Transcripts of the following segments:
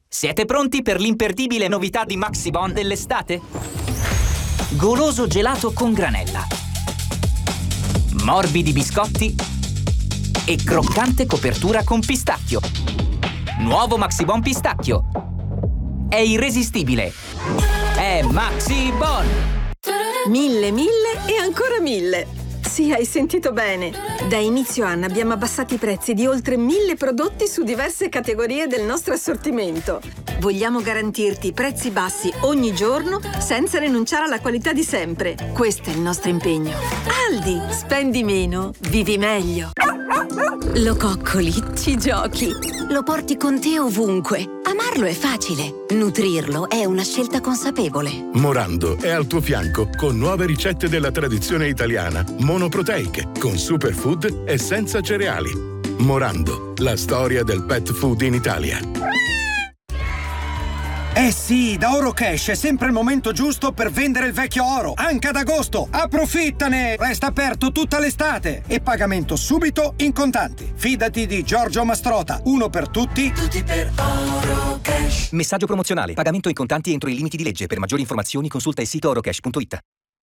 Siete pronti per l'imperdibile novità di Maxi Bon dell'estate? Goloso gelato con granella, morbidi biscotti e croccante copertura con pistacchio. Nuovo Maxi Bon pistacchio. È irresistibile. È Maxi Bon. 1000 e ancora 1000. Sì, hai sentito bene. Da inizio anno abbiamo abbassato i prezzi di oltre 1000 prodotti su diverse categorie del nostro assortimento. Vogliamo garantirti prezzi bassi ogni giorno senza rinunciare alla qualità di sempre. Questo è il nostro impegno. Aldi, spendi meno, vivi meglio. Lo coccoli, ci giochi, lo porti con te ovunque. Amarlo è facile, nutrirlo è una scelta consapevole. Morando è al tuo fianco con nuove ricette della tradizione italiana, monoproteiche, con superfood e senza cereali. Morando, la storia del pet food in Italia. Eh sì, da Orocash è sempre il momento giusto per vendere il vecchio oro, anche ad agosto. Approfittane! Resta aperto tutta l'estate e pagamento subito in contanti. Fidati di Giorgio Mastrota, uno per tutti, tutti per Orocash. Messaggio promozionale. Pagamento in contanti entro i limiti di legge. Per maggiori informazioni consulta il sito orocash.it.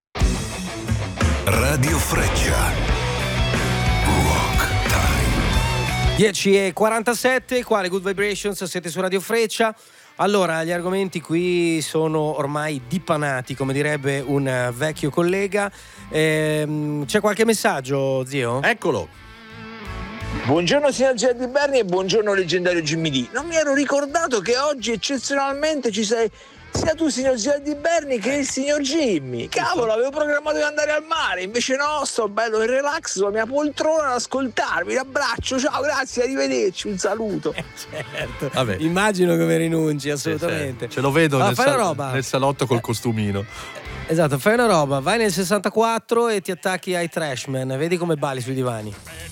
Radio Freccia. Rock Time. 10:47, qua le Good Vibrations, siete su Radio Freccia. Allora, gli argomenti qui sono ormai dipanati, come direbbe un vecchio collega. C'è qualche messaggio, zio? Eccolo. Buongiorno signor Gianni Berni e buongiorno leggendario Jimmy D. Non mi ero ricordato che oggi eccezionalmente ci sei sia tu signor Gianni Berni che il signor Jimmy. Cavolo, avevo programmato di andare al mare, invece no, sto bello in relax sulla mia poltrona ad ascoltarvi. Un abbraccio, ciao, grazie, arrivederci, un saluto. Certo. Vabbè. Immagino come rinunci, assolutamente. Ce lo vedo allora, nel salotto col costumino. Esatto, fai una roba, vai nel 64 e ti attacchi ai Trashman, vedi come balli sui divani.